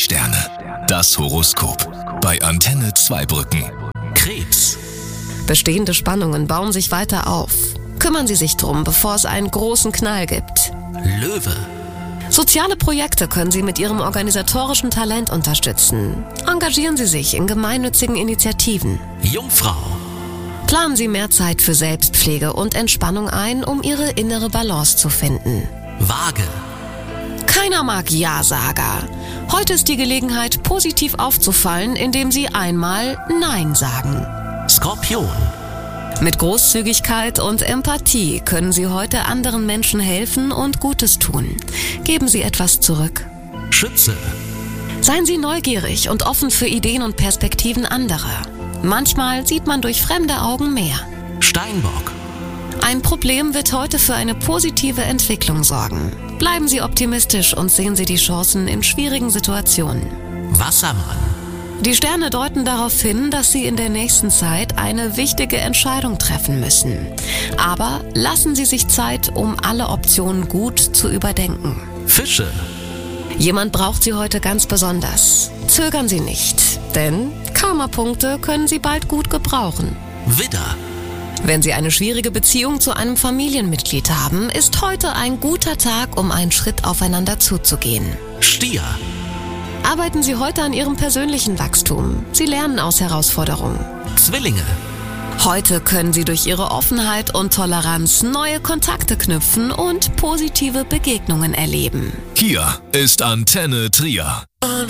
Sterne. Das Horoskop. Bei Antenne Zweibrücken. Krebs. Bestehende Spannungen bauen sich weiter auf. Kümmern Sie sich drum, bevor es einen großen Knall gibt. Löwe. Soziale Projekte können Sie mit Ihrem organisatorischen Talent unterstützen. Engagieren Sie sich in gemeinnützigen Initiativen. Jungfrau. Planen Sie mehr Zeit für Selbstpflege und Entspannung ein, um Ihre innere Balance zu finden. Waage. Keiner mag Ja-Sager. Heute ist die Gelegenheit, positiv aufzufallen, indem Sie einmal Nein sagen. Skorpion. Mit Großzügigkeit und Empathie können Sie heute anderen Menschen helfen und Gutes tun. Geben Sie etwas zurück. Schütze. Seien Sie neugierig und offen für Ideen und Perspektiven anderer. Manchmal sieht man durch fremde Augen mehr. Steinbock. Ein Problem wird heute für eine positive Entwicklung sorgen. Bleiben Sie optimistisch und sehen Sie die Chancen in schwierigen Situationen. Wassermann. Die Sterne deuten darauf hin, dass Sie in der nächsten Zeit eine wichtige Entscheidung treffen müssen. Aber lassen Sie sich Zeit, um alle Optionen gut zu überdenken. Fische. Jemand braucht Sie heute ganz besonders. Zögern Sie nicht, denn Karma-Punkte können Sie bald gut gebrauchen. Widder. Wenn Sie eine schwierige Beziehung zu einem Familienmitglied haben, ist heute ein guter Tag, um einen Schritt aufeinander zuzugehen. Stier. Arbeiten Sie heute an Ihrem persönlichen Wachstum. Sie lernen aus Herausforderungen. Zwillinge. Heute können Sie durch Ihre Offenheit und Toleranz neue Kontakte knüpfen und positive Begegnungen erleben. Hier ist Antenne Trier.